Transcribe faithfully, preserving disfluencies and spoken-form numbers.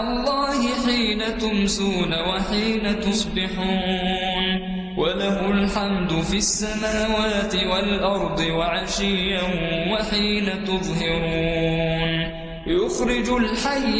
الله حين تمسون وحين تصبحون وله الحمد في السماوات والأرض وعشيا وحين تظهرون يخرج الحي